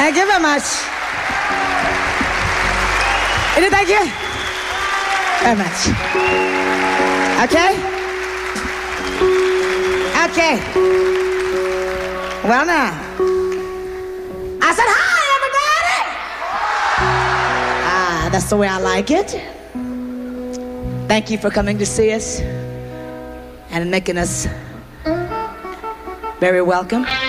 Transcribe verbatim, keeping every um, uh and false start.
Thank you very much. Any thank you very much. Okay? Okay. Well now, I said hi everybody. Ah, that's the way I like it. Thank you for coming to see us and making us very welcome.